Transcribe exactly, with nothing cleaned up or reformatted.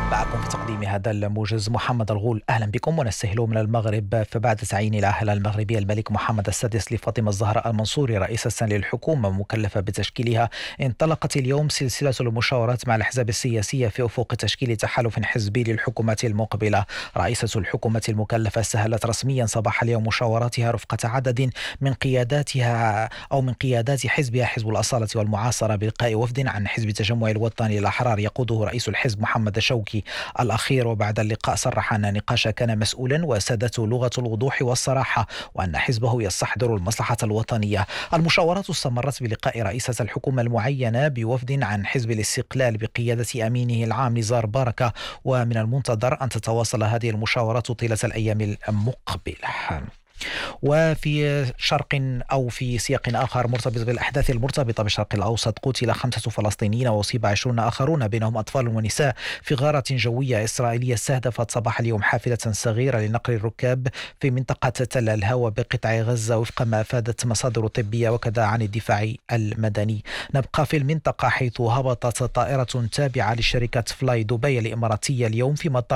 معكم في تقديم هذا الموجز محمد الغول. أهلا بكم ونستهل من المغرب. فبعد تعيين العاهل المغربي الملك محمد السادس لفاطمة الزهراء المنصوري رئيسة للحكومة مكلفة بتشكيلها، انطلقت اليوم سلسلة المشاورات مع الأحزاب السياسية في أفق تشكيل تحالف حزبي للحكومة المقبلة. رئيسة الحكومة المكلفة سهلت رسميا صباح اليوم مشاوراتها رفقة عدد من قياداتها أو من قيادات حزبها حزب الأصالة والمعاصرة بلقاء وفد عن حزب التجمع الوطني الأحرار يقوده رئيس الحزب محمد شوقي الأخير. وبعد اللقاء صرح أن النقاش كان مسؤولا وسادته لغة الوضوح والصراحة، وأن حزبه يستحضر المصلحة الوطنية. المشاورات استمرت بلقاء رئيسة الحكومة المعينة بوفد عن حزب الاستقلال بقيادة أمينه العام نزار بركة، ومن المنتظر أن تتواصل هذه المشاورات طيلة الأيام المقبلة. وفي شرق أو في سياق آخر مرتبط بالأحداث المرتبطة بالشرق الأوسط، قتل خمسة فلسطينيين وأصيب عشرون آخرون بينهم أطفال ونساء في غارة جوية إسرائيلية استهدفت صباح اليوم حافلة صغيرة لنقل الركاب في منطقة تل الهوى بقطاع غزة، وفق ما أفادت مصادر طبية وكذا عن الدفاع المدني. نبقى في المنطقة حيث هبطت طائرة تابعة لشركة فلاي دبي الإماراتية اليوم في مطار